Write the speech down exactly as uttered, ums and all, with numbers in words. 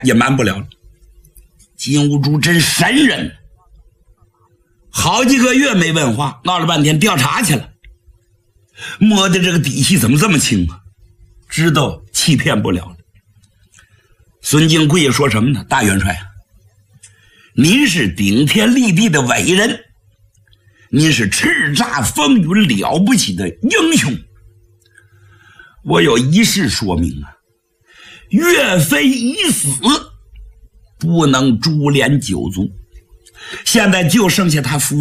也瞒不了了。金兀术真神人，好几个月没问话，闹了半天调查去了，摸的这个底细怎么这么清啊？知道欺骗不了了。孙敬贵说什么呢？大元帅啊，您是顶天立地的伟人，您是叱咤风云了不起的英雄，我有一事说明啊，岳飞已死，不能株连九族，现在就剩下他夫